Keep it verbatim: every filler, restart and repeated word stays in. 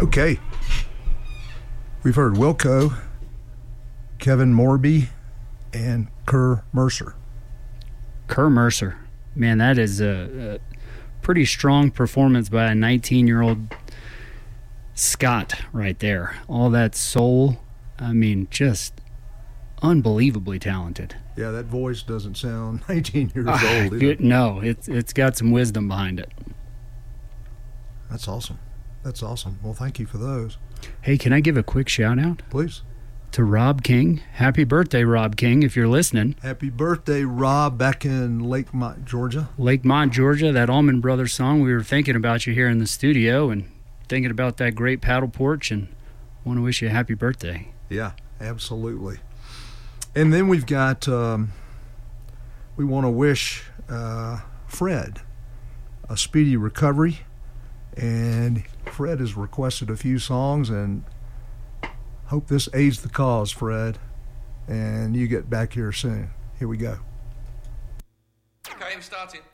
Okay. We've heard Wilco, Kevin Morby, and Kerr Mercer. Kerr Mercer. Man, that is a, a pretty strong performance by a nineteen-year-old Scot right there. All that soul. I mean, just unbelievably talented. Yeah, that voice doesn't sound nineteen years uh, old either. No, it's it's got some wisdom behind it. That's awesome. That's awesome. Well, thank you for those. Hey, can I give a quick shout-out? Please. To Rob King. Happy birthday, Rob King, if you're listening. Happy birthday, Rob, back in Lakemont, Georgia. Lakemont, Georgia, that Allman Brothers song. We were thinking about you here in the studio and thinking about that great paddle porch, and want to wish you a happy birthday. Yeah, absolutely. And then we've got, um, we want to wish uh, Fred a speedy recovery. And Fred has requested a few songs, and hope this aids the cause, Fred. And you get back here soon. Here we go. Okay, I'm starting.